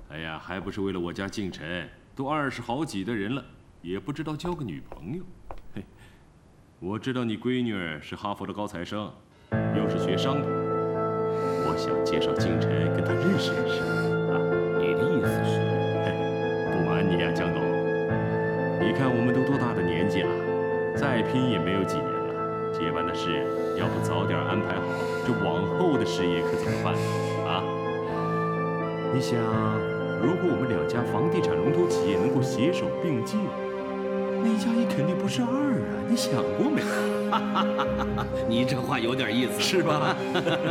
哎呀，还不是为了我家敬晨，都20好几的人了，也不知道交个女朋友。嘿，我知道你闺女是哈佛的高材生，又是学商的，我想介绍敬晨跟她认识认识。啊， 你的意思是？ 嘿，不瞒你呀，江董，你看我们都多大的年纪了，再拼也没有几年了，接班的事要不早点安排好，这往后的事业可怎么办啊？你想，如果我们2家房地产龙头企业能够携手并进，那1+1肯定不是2啊！你想过没？ 你这话有点意思， 是吧？